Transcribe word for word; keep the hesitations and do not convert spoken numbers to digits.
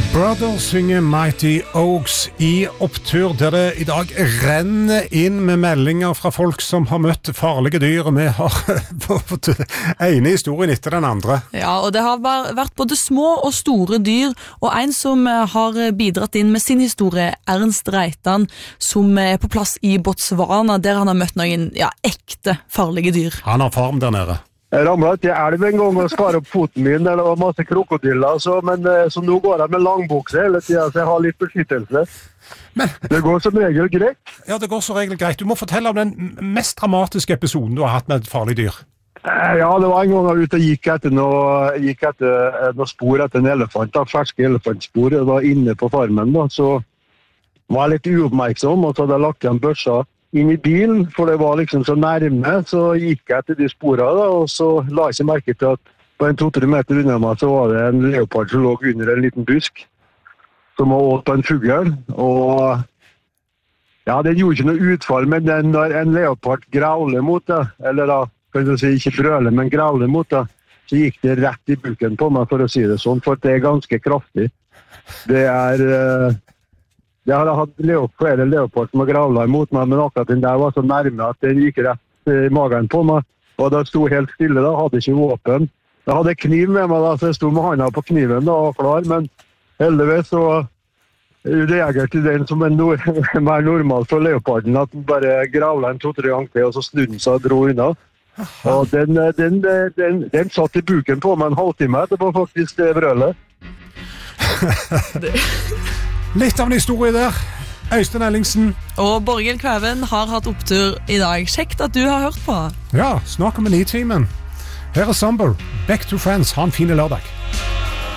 Brother synger Mighty Oaks i opptur der det i dag renner inn med meldinger fra folk som har møtt farlige dyr. Vi har fått ene historien etter den andre. Ja, og det har vært både små og store dyr, og en som har bidratt inn med sin historie, Ernst Reitan, som er på plass i Botswana, der han har møtt noen ja, ekte farlige dyr. Han har farm der nede. Jeg ramlet i elv en gang og skar opp foten min, det var masse krokodiller, så, men så nå går jeg med langbukse hele tiden, så jeg har litt beskyttelse. Men, det går som regel greit. Ja, det går som regel greit. Du må fortelle om den mest dramatiske episoden du har hatt med et farlig dyr. Ja, det var en gang jeg ute og gikk etter noe, gikk etter noe spor etter en elefant, da, ferske elefantspor. Jeg var inne på farmen, da, så var jeg litt uoppmerksom, og så hadde jeg lagt igjen børsa inn i bilen, for det var liksom så nærme, så gikk jeg etter de sporene, da, og så la jeg ikke merke til at på en to-tre meter unna meg, så var det en leopard som lå under en liten busk, som var åt på en fugl, og ja, den gjorde ikke noe utfall, men den, når en leopard grauler mot det, eller da, kan du si, ikke brøler, men grauler mot det, så gikk det rett i buken på meg, for å si det sånn, for det er ganske kraftig. Det er... Uh, Jeg hadde hatt leop, flere leopard som har gravlet imot meg, men akkurat den der var så nærme at den gikk rett i magen på meg. Og det sto helt stille da, hadde ikke våpen. Jeg hadde kniv med meg da, så jeg sto med hånda på kniven da, og klar, men heldigvis så reagerte den som en nor mer normal for leoparden, at den bare gravlet en to-tre ganger til, og så snudde den seg og dro unna. Og den, den, den, den, den satt i buken på meg en halvtime, det var faktisk det brølet. Litt av en historie der. Øystein Ellingsen. Og Borghild Kvæven har hatt opptur i dag. Kjekt at du har hørt på. Ja, snakk om en i timen. Her er Sumber. Back to Friends. Ha en fin lørdag.